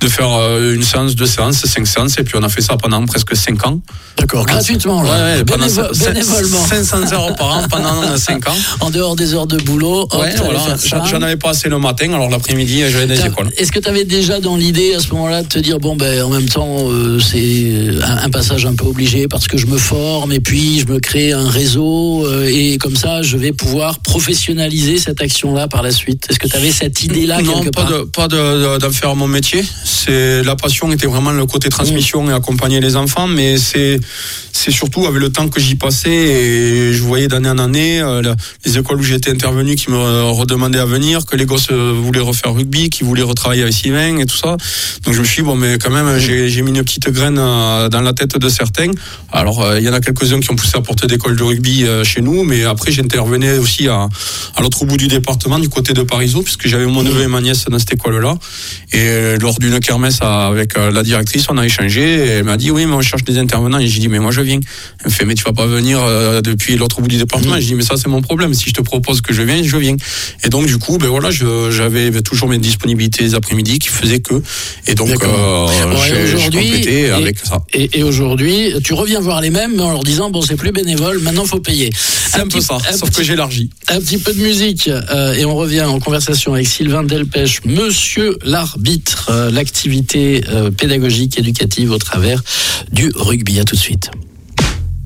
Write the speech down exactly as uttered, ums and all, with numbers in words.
de faire euh, une séance, deux séances, cinq séances, et puis on a fait ça pendant presque cinq ans. D'accord, gratuitement, là. Ouais, ouais, pendant Bénévo- cinq- bénévolement. cinq cents heures par an pendant cinq ans. En dehors des heures de boulot, hop, Ouais, t'allais voilà. faire ça. J'en avais pas assez le matin, alors l'après-midi, j'allais dans les T'as- écoles. Est-ce que tu avais déjà dans l'idée à ce moment-là de te dire, bon, ben, en même temps, euh, c'est un, un passage un peu obligé parce que je me forme et puis je me crée un réseau euh, et comme ça, je vais pouvoir professionnaliser cette action-là par la suite. Est-ce que tu avais cette idée-là Non, quelque pas part de, pas de, de- d'en faire mon métier. C'est, la passion était vraiment le côté transmission et accompagner les enfants, mais c'est, c'est surtout avec le temps que j'y passais et je voyais d'année en année euh, la- les écoles où j'étais intervenu qui me redemandaient à venir, que les gosses euh, voulaient refaire rugby, qui voulaient retravailler avec Sylvain et tout ça. Donc je me suis dit, bon, mais quand même, j'ai, j'ai mis une petite graine euh, dans la tête de certains. Alors, euh, il y en a quelques-uns qui ont poussé à porter d'école de rugby euh, chez nous, mais après, j'intervenais aussi à, à l'autre bout du département, du côté de Parisot, puisque j'avais mon neveu et ma nièce dans cette école-là. Et euh, lors d'une kermesse à- avec euh, la directrice, on a échangé, et elle m'a dit, oui, mais on cherche des intervenants. Et j'ai dit, mais moi, je viens. Elle me fait, mais tu vas pas venir euh, depuis l'autre bout du département. Mmh. Et j'ai dit, mais ça, c'est mon problème. Si je te propose que je viens, je viens. Et donc, du coup, ben voilà, je, j'avais toujours mes disponibilités les après-midi qui faisaient que. Et donc, D'accord. euh, Bon, et j'ai, j'ai aujourd'hui, complété et- avec ça. Et, et aujourd'hui, tu reviens voir les mêmes, mais en leur disant, bon, c'est plus bénévole, maintenant, faut payer. C'est un, peu petit- ça, un sauf petit- que j'élargis. Un petit peu de musique euh, et on revient en conversation avec Sylvain Delpech, Monsieur l'arbitre, euh, l'activité euh, pédagogique éducative au travers du rugby. À tout de suite.